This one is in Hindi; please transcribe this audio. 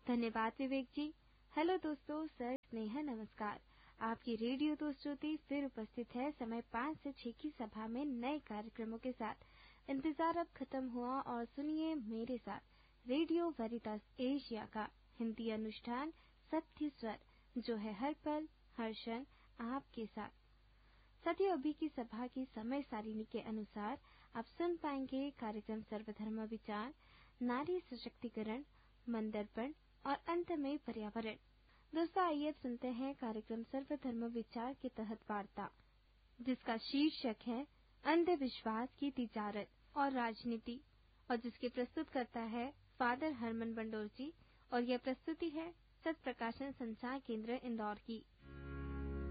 धन्यवाद विवेक जी। हेलो दोस्तों, सर स्नेहा नमस्कार। आपकी रेडियो दोस्त ज्योति फिर उपस्थित है समय 5 से 6 की सभा में नए कार्यक्रमों के साथ। इंतजार अब खत्म हुआ और सुनिए मेरे साथ रेडियो वेरितास एशिया का हिंदी अनुष्ठान सत्य स्वर, जो है हर पल हर क्षण आपके साथ। साथियों, अभी की सभा की समय सारिणी के अनुसार आप सुन पाएंगे कार्यक्रम सर्वधर्म विचार, नारी सशक्तिकरण, मंदर्पण और अंत में पर्यावरण। दोस्तों, आइए सुनते हैं कार्यक्रम सर्वधर्म विचार के तहत वार्ता, जिसका शीर्षक है अंधविश्वास की तिजारत और राजनीति, और जिसके प्रस्तुत करता है फादर हरमन बंडोर जी, और यह प्रस्तुति है सत प्रकाशन संचार केंद्र इंदौर की।